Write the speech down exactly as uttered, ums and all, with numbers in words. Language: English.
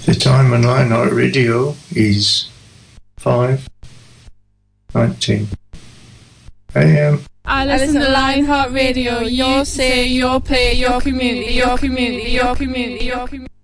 The time on Lionheart Radio is five nineteen a m. I listen to Lionheart Radio. Your say, your play, your community, your community, your community, your community.